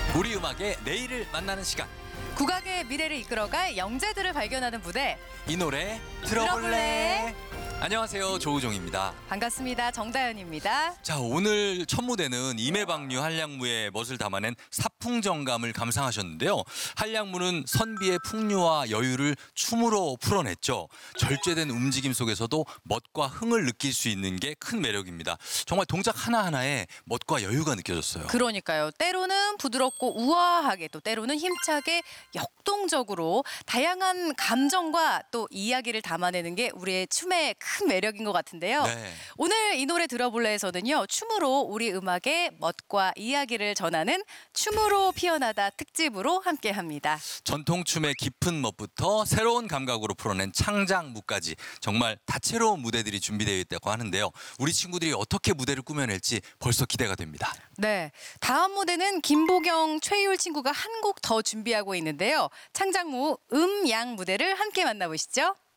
우리 음악의 내일을 만나는 시간. 국악의 미래를 이끌어갈 영재들을 발견하는 무대. 이 노래 들어볼래? 안녕하세요, 조우종입니다. 반갑습니다. 정다연입니다. 자, 오늘 첫 무대는 임해방류 한량무의 멋을 담아낸 사풍정감을 감상하셨는데요. 한량무는 선비의 풍류와 여유를 춤으로 풀어냈죠. 절제된 움직임 속에서도 멋과 흥을 느낄 수 있는 게 큰 매력입니다. 정말 동작 하나하나에 멋과 여유가 느껴졌어요. 그러니까요. 때로는 부드럽고 우아하게, 또 때로는 힘차게 역동적으로 다양한 감정과 또 이야기를 담아내는 게 우리의 춤의 큰 매력인 것 같은데요. 네. 오늘 이 노래 들어볼래에서는요, 춤으로 우리 음악의 멋과 이야기를 전하는 춤으로 피어나다 특집으로 함께합니다. 전통춤의 깊은 멋부터 새로운 감각으로 풀어낸 창작무까지 정말 다채로운 무대들이 준비되어 있다고 하는데요. 우리 친구들이 어떻게 무대를 꾸며낼지 벌써 기대가 됩니다. 네, 다음 무대는 김보경, 최희울 친구가 한 곡 더 준비하고 있는데요. 창작무 음양 무대를 함께 만나보시죠.